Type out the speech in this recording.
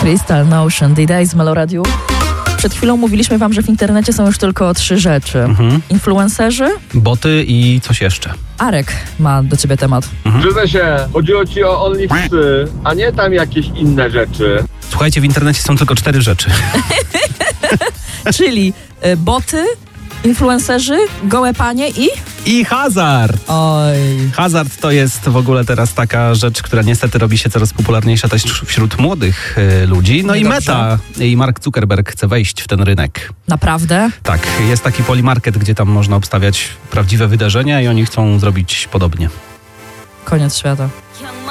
Crystal Notion, D-Day z Meloradiu. Przed chwilą mówiliśmy wam, że w internecie są już tylko 3 rzeczy. Influencerzy, boty i coś jeszcze. Arek ma do ciebie temat. Prezesie, chodziło ci o OnlyFansy, a nie tam jakieś inne rzeczy. Słuchajcie, w internecie są tylko 4 rzeczy. Czyli boty, influencerzy, gołe panie I hazard! Oj. Hazard to jest w ogóle teraz taka rzecz, która niestety robi się coraz popularniejsza też wśród młodych ludzi. No i Meta i Mark Zuckerberg chce wejść w ten rynek. Naprawdę? Tak, jest taki Polymarket, gdzie tam można obstawiać prawdziwe wydarzenia i oni chcą zrobić podobnie. Koniec świata.